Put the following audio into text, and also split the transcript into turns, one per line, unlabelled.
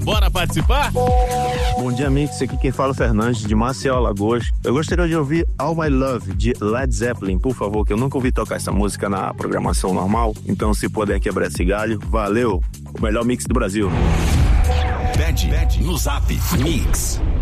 Bora participar?
Bom dia, Mix. Aqui quem fala é o Fernandes, de Maceió, Alagoas. Eu gostaria de ouvir All My Love, de Led Zeppelin, por favor, que eu nunca ouvi tocar essa música na programação normal. Então, se puder quebrar esse galho, valeu! O melhor mix do Brasil.
Pede no Zap Mix.